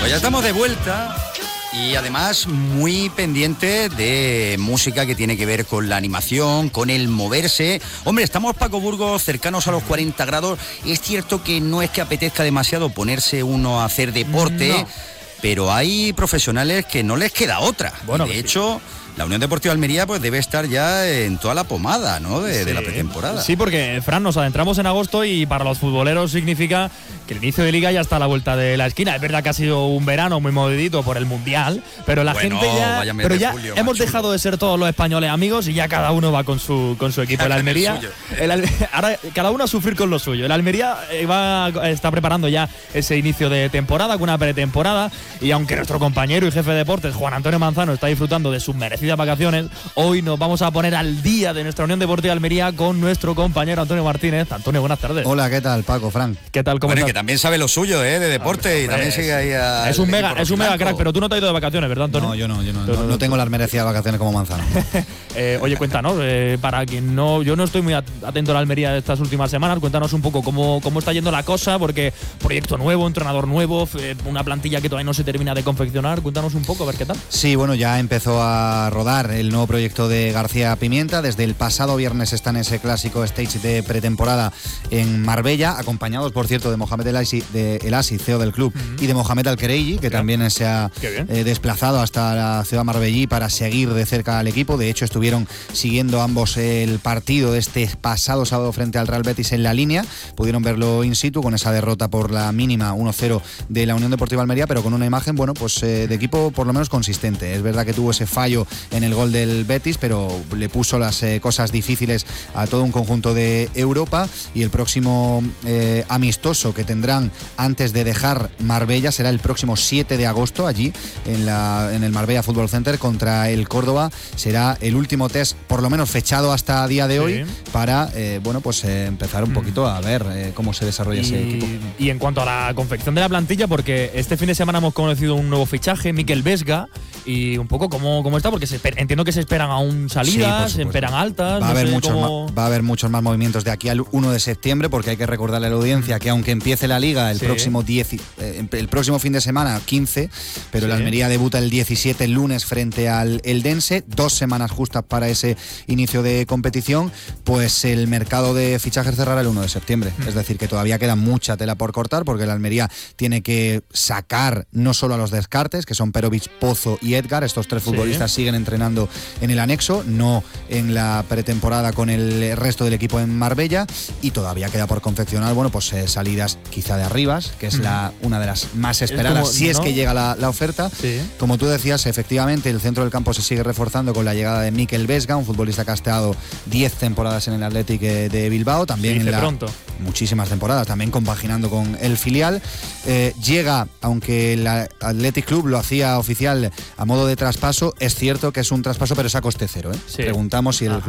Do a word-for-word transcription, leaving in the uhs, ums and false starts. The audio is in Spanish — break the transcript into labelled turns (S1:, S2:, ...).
S1: Pues ya estamos de vuelta y además muy pendiente de música que tiene que ver con la animación, con el moverse. Hombre, estamos, Paco Burgos, cercanos a los cuarenta grados. Es cierto que no es que apetezca demasiado ponerse uno a hacer deporte, no. Pero hay profesionales que no les queda otra. Bueno, de hecho... Sí. La Unión Deportiva Almería pues debe estar ya en toda la pomada, ¿no? De, sí. de la pretemporada.
S2: Sí, porque, Fran, nos adentramos en agosto y para los futboleros significa que el inicio de Liga ya está a la vuelta de la esquina. Es verdad que ha sido un verano muy movidito por el Mundial, pero la
S1: bueno,
S2: gente ya... Pero ya
S1: julio,
S2: hemos
S1: chulo.
S2: dejado de ser todos los españoles amigos y ya cada uno va con su con su equipo. El Almería... el el, ahora cada uno a sufrir con lo suyo. El Almería va, está preparando ya ese inicio de temporada, con una pretemporada, y aunque nuestro compañero y jefe de deportes, Juan Antonio Manzano, está disfrutando de sus merecidas vacaciones, hoy nos vamos a poner al día de nuestra Unión Deportiva Almería con nuestro compañero Antonio Martínez. Antonio, buenas tardes.
S3: Hola, ¿qué tal, Paco, Fran?
S2: ¿Qué tal? ¿Cómo
S1: bueno,
S2: estás?
S1: que también sabe lo suyo, ¿eh? De deporte, hombre, y también
S2: es,
S1: sigue ahí a...
S2: Es un mega, es un mega crack, pero tú no te has ido de vacaciones, ¿verdad, Antonio?
S3: No, yo no, yo no, no, no tengo las merecidas vacaciones como Manzano.
S2: eh, oye, cuéntanos, eh, para quien no, yo no estoy muy atento a la Almería estas últimas semanas, cuéntanos un poco cómo, cómo está yendo la cosa, porque proyecto nuevo, entrenador nuevo, eh, una plantilla que todavía no se termina de confeccionar. Cuéntanos un poco, a ver qué tal.
S3: Sí, bueno, ya empezó a rodar el nuevo proyecto de García Pimienta. Desde el pasado viernes está en ese clásico stage de pretemporada en Marbella, acompañados, por cierto, de Mohamed El Asi, de El Asi, C E O del club, uh-huh. y de Mohamed Al-Kereiji, que bien. también se ha eh, desplazado hasta la ciudad marbellí para seguir de cerca al equipo. De hecho, estuvieron siguiendo ambos el partido de este pasado sábado frente al Real Betis en la línea. Pudieron verlo in situ con esa derrota por la mínima uno cero de la Unión Deportiva Almería, pero con una imagen, bueno, pues eh, de equipo por lo menos consistente. Es verdad que tuvo ese fallo en el gol del Betis, pero le puso las eh, cosas difíciles a todo un conjunto de Europa, y el próximo eh, amistoso que tendrán antes de dejar Marbella será el próximo siete de agosto allí en, la, en el Marbella Fútbol Center contra el Córdoba. Será el último test, por lo menos fechado hasta día de hoy, sí. para eh, bueno pues eh, empezar un poquito a ver eh, cómo se desarrolla
S2: y,
S3: ese equipo.
S2: Y en cuanto a la confección de la plantilla, porque este fin de semana hemos conocido un nuevo fichaje, Mikel Vesga, y un poco cómo, cómo está, porque se esper, entiendo que se esperan aún salidas, sí, se esperan altas.
S3: Va a,
S2: no
S3: haber
S2: sé
S3: muchos
S2: cómo...
S3: más, va a haber muchos más movimientos de aquí al uno de septiembre, porque hay que recordarle a la audiencia que aunque empiece la Liga el, sí. próximo, diez, eh, el próximo fin de semana, quince, pero sí. la Almería debuta el diecisiete, el lunes, frente al Eldense, dos semanas justas para ese inicio de competición, pues el mercado de fichajes cerrará el uno de septiembre. Mm. Es decir, que todavía queda mucha tela por cortar, porque la Almería tiene que sacar no solo a los descartes, que son Perovic, Pozo y Edgar. Estos tres futbolistas sí. siguen entrenando en el anexo, no en la pretemporada con el resto del equipo en Marbella, y todavía queda por confeccionar, bueno, pues eh, salidas quizá de Arribas, que es mm. la, una de las más esperadas, es como, si ¿no? es que llega la, la oferta. Sí. Como tú decías, efectivamente, el centro del campo se sigue reforzando con la llegada de Mikel Vesga, un futbolista que ha estado diez temporadas en el Athletic de Bilbao, también sí, en la, pronto. muchísimas temporadas, también compaginando con el filial. Eh, llega, aunque el Athletic Club lo hacía oficial a modo de traspaso, es cierto que es un traspaso, pero es a coste cero. ¿eh? Sí. Preguntamos si el